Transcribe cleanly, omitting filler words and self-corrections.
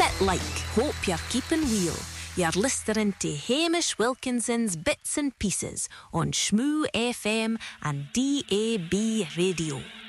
bit like. Hope you're keeping wheel. You're listening to Hamish Wilkinson's Bits and Pieces on Shmoo FM and DAB Radio.